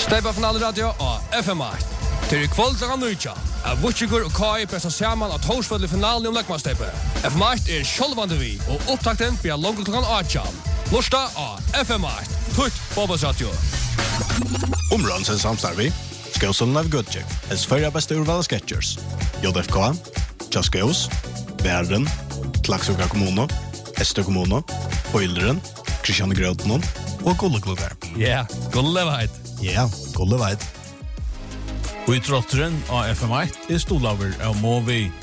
Steppa finale radio og FM8. Til kvold klokka 9. Vutsigur og Kai pressa saman at Torsvoll i finalen om Lekmansteppe. FM8 sjølvande vi, og opptakten blir langt klokka 8. Lorsta av FM8. Tutt fotballsradio. Områdens samstarvi. Skåsson av Goodcheck. Es förra bästa urval Sketchers. JFK. Chaskos. Bären. Klaxoka kommuno. Ester kommuno. Oildren. Christian Grötnon. Og Gulleklubber. Ja, Gulleveit. Ja, Gulleveit. Og i trotteren av FM8 stolaver av Movi.